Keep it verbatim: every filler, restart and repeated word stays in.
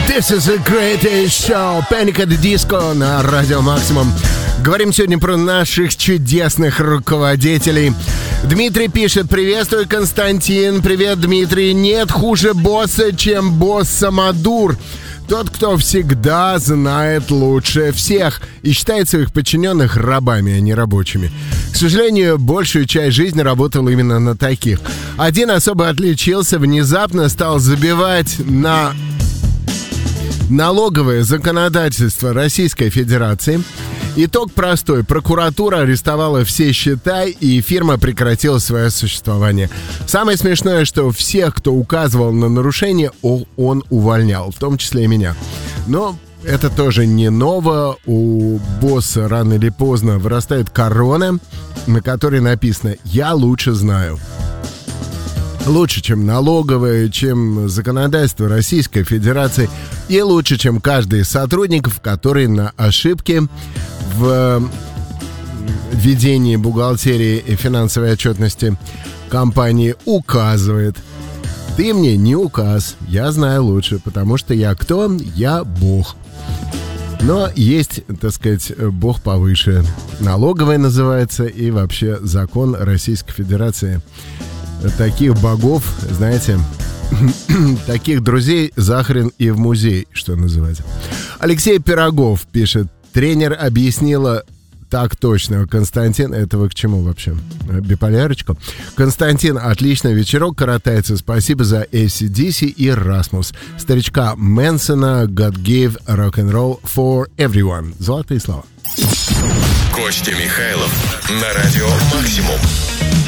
This is a greatest show. Panic at the Disco на Радио Максимум. Говорим сегодня про наших чудесных руководителей. Дмитрий пишет: приветствую, Константин. Привет, Дмитрий. Нет хуже босса, чем босс-самодур. Тот, кто всегда знает лучше всех и считает своих подчиненных рабами, а не рабочими. К сожалению, большую часть жизни работал именно на таких. Один особо отличился, внезапно стал забивать на налоговое законодательство Российской Федерации. Итог простой. Прокуратура арестовала все счета, и фирма прекратила свое существование. Самое смешное, что всех, кто указывал на нарушение, он увольнял, в том числе и меня. Но это тоже не ново. У босса рано или поздно вырастает корона, на которой написано «Я лучше знаю». Лучше, чем налоговое, чем законодательство Российской Федерации, и лучше, чем каждый из сотрудников, который на ошибки в ведении бухгалтерии и финансовой отчетности компании указывает. Ты мне не указ, я знаю лучше, потому что я кто? Я Бог. Но есть, так сказать, Бог повыше. Налоговая называется, и вообще закон Российской Федерации. Таких богов, знаете, таких друзей захрен и в музей, что называется. Алексей Пирогов пишет: тренер объяснила так точно. Константин, это вы к чему вообще? Биполярочку? Константин, отличный вечерок коротается. Спасибо за эй си ди си и Расмус. Старичка Мэнсона, God gave rock and roll for everyone. Золотые слова. Костя Михайлов на Радио Максимум.